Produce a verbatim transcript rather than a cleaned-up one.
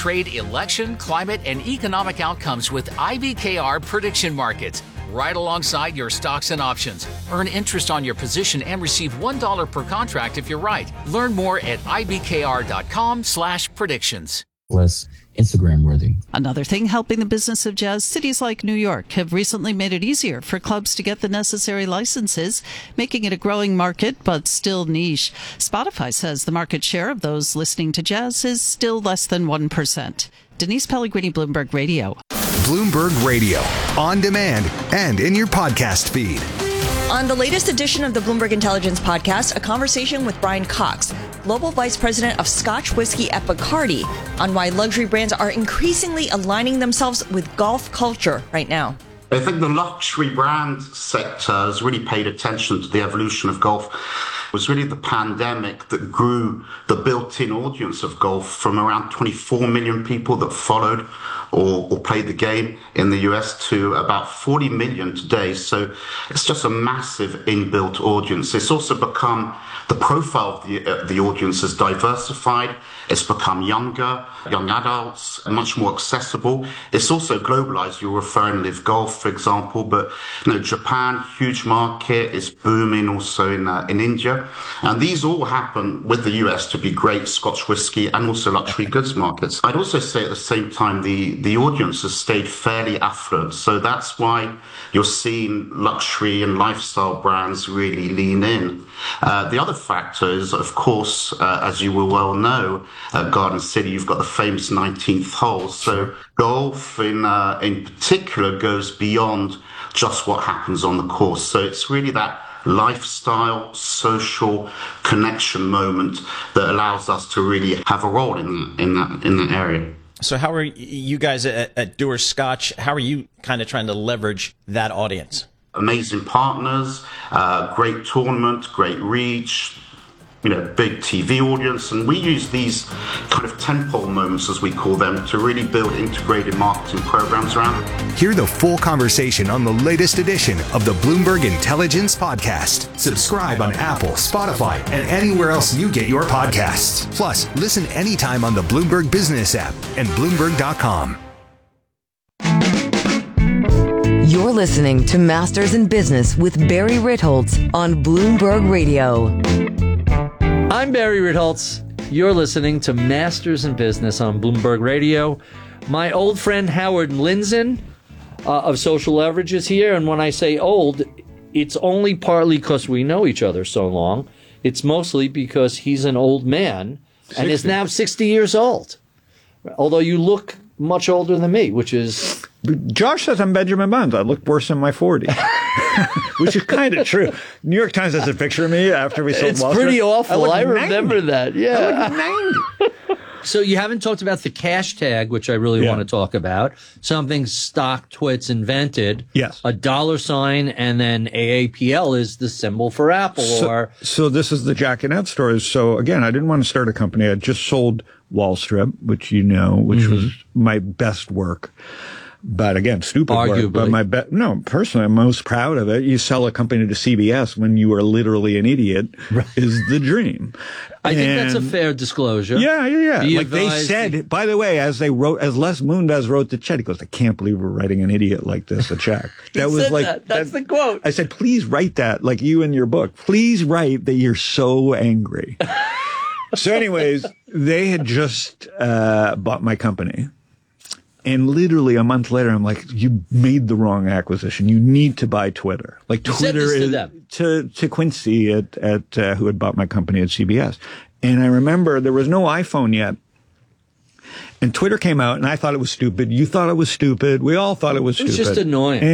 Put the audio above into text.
trade, election, climate, and economic outcomes with I B K R prediction markets, right alongside your stocks and options. Earn interest on your position and receive one dollar per contract if you're right. Learn more at ibkr.com slash predictions. Less Instagram worthy. Another thing helping the business of jazz, cities like New York have recently made it easier for clubs to get the necessary licenses, making it a growing market but still niche. Spotify says the market share of those listening to jazz is still less than one percent. Denise Pellegrini, Bloomberg Radio. Bloomberg Radio, on demand and in your podcast feed. On the latest edition of the Bloomberg Intelligence podcast, a conversation with Brian Cox, Global Vice President of Scotch Whisky at Bacardi, on why luxury brands are increasingly aligning themselves with golf culture right now. I think the luxury brand sector has really paid attention to the evolution of golf. It was really the pandemic that grew the built-in audience of golf from around twenty-four million people that followed or, or played the game in the U S to about forty million today. So it's just a massive inbuilt audience. It's also become, the profile of the, uh, the audience has diversified. It's become younger, young adults, much more accessible. It's also globalized. You're referring Live Golf, for example, but you know, Japan, huge market, is booming also in uh, in India. And these all happen with the U S to be great Scotch whisky and also luxury goods markets. I'd also say at the same time, the, the audience has stayed fairly affluent. So that's why you're seeing luxury and lifestyle brands really lean in. Uh, the other factor is, of course, uh, as you will well know, at Garden City, you've got the famous nineteenth hole. So golf in uh, in particular goes beyond just what happens on the course. So it's really that lifestyle, social connection moment that allows us to really have a role in in that in that area. So how are you guys at, at Dewar's Scotch? How are you kind of trying to leverage that audience? Amazing partners, uh, great tournament, great reach, you know, big T V audience, and we use these kind of tentpole moments, as we call them, to really build integrated marketing programs around. Hear the full conversation on the latest edition of the Bloomberg Intelligence Podcast. Subscribe on Apple, Spotify, and anywhere else you get your podcasts. Plus, listen anytime on the Bloomberg Business app and Bloomberg dot com. You're listening to Masters in Business with Barry Ritholtz on Bloomberg Radio. I'm Barry Ritholtz. You're listening to Masters in Business on Bloomberg Radio. My old friend Howard Lindzon uh, of Social Leverage is here. And when I say old, it's only partly because we know each other so long. It's mostly because he's an old man and sixty. Is now sixty years old. Although you look much older than me, which is... Josh says I'm Benjamin Buns. I look worse in my forties. Which is kind of true. New York Times has a picture of me after we sold It's Wall pretty Street. awful. I, I remember ninety. that. Yeah. I look ninety. So you haven't talked about the cash tag, which I really Yeah. want to talk about. Something StockTwits invented. Yes. A dollar sign, and then A A P L is the symbol for Apple. So, or so this is the Jack and Ed story. So again, I didn't want to start a company. I just sold Wall Strip, which you know, which mm-hmm. was my best work. But again, stupid Arguably. work. But my be- no, personally, I'm most proud of it. You sell a company to C B S when you are literally an idiot right. is the dream. I and think that's a fair disclosure. Yeah, yeah, yeah. Be like they said, the- by the way, as they wrote, as Les Moonves wrote the check, he goes, I can't believe we're writing an idiot like this a check. That was like, that. That's that, the quote. I said, please write that, like you in your book. Please write that you're so angry. So anyways, they had just uh, bought my company. And literally a month later, I'm like, you made the wrong acquisition. You need to buy Twitter. Like you Twitter said this to is them. to, to Quincy at, at, uh, who had bought my company at C B S. And I remember there was no iPhone yet. And Twitter came out and I thought it was stupid. You thought it was stupid. We all thought it was It was stupid. just annoying. And